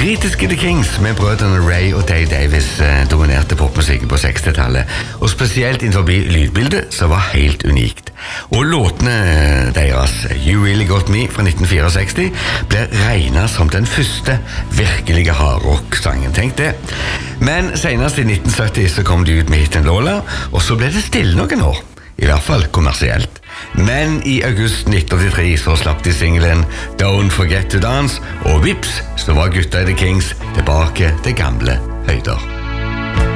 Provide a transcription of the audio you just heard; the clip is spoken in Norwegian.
Britiske The Kings med brødrene Ray og Dave Davis dominerte popmusikken på 60-tallet, og spesielt innenfor lydbildet som var helt unikt. Og låtene deres, You Really Got Me fra 1964, ble regnet som den første virkelige hardrock-sangen, tenk det. Men senest i 1970 så kom de ut med hiten Lola, og så ble det stille noen år. I hvert fall kommersielt. Men i august 1983 så slapp de singelen Don't Forget to Dance, og vips, så var gutta i The Kings tilbake til gamle høyder.